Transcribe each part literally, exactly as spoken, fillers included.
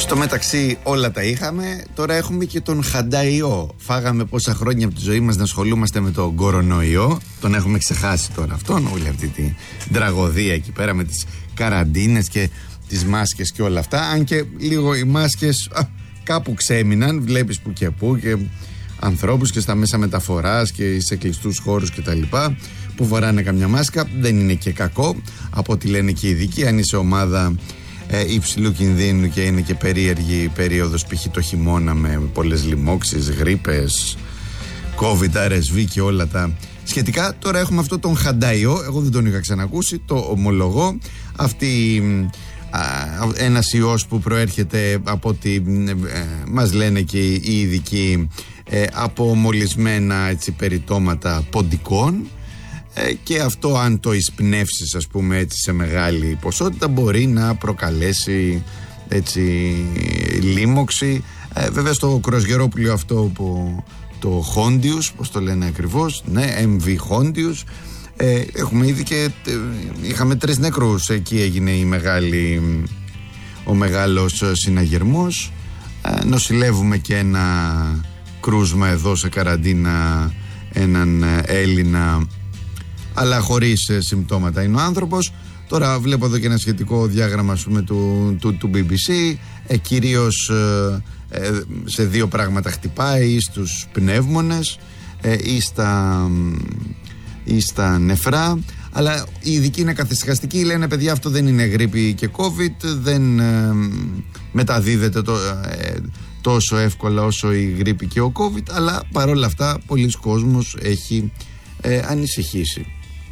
Στο μεταξύ όλα τα είχαμε, τώρα έχουμε και τον χανταϊό. Φάγαμε πόσα χρόνια από τη ζωή μας να ασχολούμαστε με τον κορονοϊό. Τον έχουμε ξεχάσει τώρα αυτόν, όλη αυτή την τραγωδία εκεί πέρα με τις καραντίνες και τις μάσκες και όλα αυτά. Αν και λίγο οι μάσκες α, κάπου ξέμειναν, βλέπεις που και που και ανθρώπους και στα μέσα μεταφοράς και σε κλειστούς χώρους και τα λοιπά που φοράνε καμιά μάσκα. Δεν είναι και κακό από ό,τι λένε και οι ειδικοί. Αν είσαι ομάδα ε, υψηλού κινδύνου και είναι και περίεργη περίοδος, π.χ. το χειμώνα με πολλές λοιμώξεις, γρίπες, COVID, αρ ες βι και όλα τα σχετικά. Τώρα έχουμε αυτό τον χανταϊό. Εγώ δεν τον είχα ξανακούσει, το ομολογώ. Αυτή α, ένας ιός που προέρχεται από ό,τι ε, μας λένε και οι ειδικοί ε, από μολυσμένα έτσι, περιτώματα ποντικών. Ε, και αυτό αν το εισπνεύσεις ας πούμε έτσι σε μεγάλη ποσότητα μπορεί να προκαλέσει έτσι λίμωξη. Ε, βέβαια στο κροσγερόπουλιο αυτό που, το Hondius, πώς το λένε ακριβώς, ναι, εμ βι Hondius, ε, έχουμε ήδη και ε, είχαμε τρεις νεκρούς. Εκεί έγινε η μεγάλη, ο μεγάλος συναγερμός. ε, νοσηλεύουμε και ένα κρούσμα εδώ σε καραντίνα, έναν Έλληνα, αλλά χωρίς ε, συμπτώματα είναι ο άνθρωπος. Τώρα βλέπω εδώ και ένα σχετικό διάγραμμα ας πούμε, του, του, του μπι μπι σι, ε, κυρίως ε, ε, σε δύο πράγματα χτυπάει, ή στους πνεύμονες ε, ή, στα, ή στα νεφρά, αλλά οι ειδικοί είναι καθησυχαστικοί, λένε παιδιά αυτό δεν είναι γρίπη και COVID, δεν ε, μεταδίδεται το, ε, τόσο εύκολα όσο η γρίπη και ο COVID, αλλά παρόλα αυτά πολλοί κόσμος έχει ε, ανησυχήσει.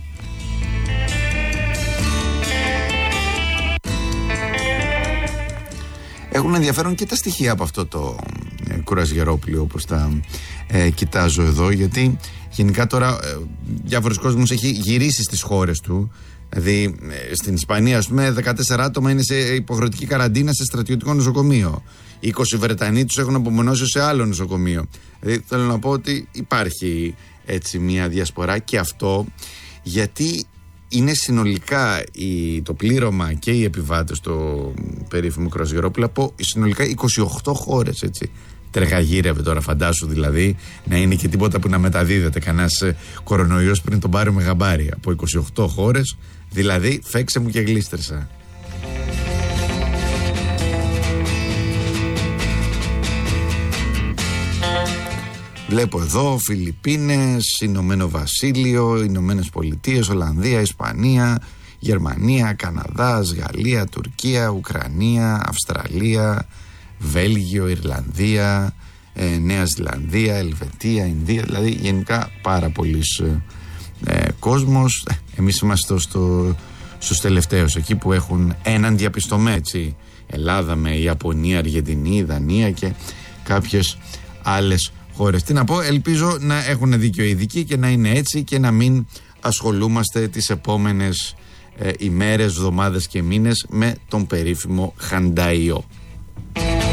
Έχουν ενδιαφέρον και τα στοιχεία από αυτό το ε, κουρασγερόπλιο όπως τα ε, κοιτάζω εδώ, γιατί γενικά τώρα ε, διάφορος κόσμος έχει γυρίσει στις χώρες του. Δηλαδή ε, στην Ισπανία ας πούμε δεκατέσσερα άτομα είναι σε υποχρεωτική καραντίνα σε στρατιωτικό νοσοκομείο, είκοσι Βρετανοί τους έχουν απομονώσει σε άλλο νοσοκομείο. Δηλαδή θέλω να πω ότι υπάρχει έτσι μια διασπορά, και αυτό γιατί είναι συνολικά η, το πλήρωμα και οι επιβάτες στο περίφημο κροσγερόπουλο από συνολικά είκοσι οκτώ χώρες, έτσι. Τρεχαγύρευε τώρα, φαντάσου δηλαδή να είναι και τίποτα που να μεταδίδεται κανένας κορονοϊός πριν τον πάρουμε γαμπάρι. Από είκοσι οκτώ χώρες, δηλαδή φέξε μου και γλίστρεσα. Βλέπω εδώ Φιλιππίνες, Ηνωμένο Βασίλειο, Ηνωμένες Πολιτείες, Ολλανδία, Ισπανία, Γερμανία, Καναδάς, Γαλλία, Τουρκία, Ουκρανία, Αυστραλία, Βέλγιο, Ιρλανδία, ε, Νέα Ζηλανδία, Ελβετία, Ινδία, δηλαδή γενικά πάρα πολλής ε, κόσμος. Εμείς είμαστε στο, στους τελευταίους, εκεί που έχουν έναν διαπιστωμένο, έτσι. Ελλάδα με Ιαπωνία, Αργεντινή, Δανία και κάποιες άλλες χώρες. Τι να πω, ελπίζω να έχουν δίκιο οι ειδικοί και να είναι έτσι και να μην ασχολούμαστε τις επόμενες ε, ημέρες, εβδομάδες και μήνες με τον περίφημο χανταϊό.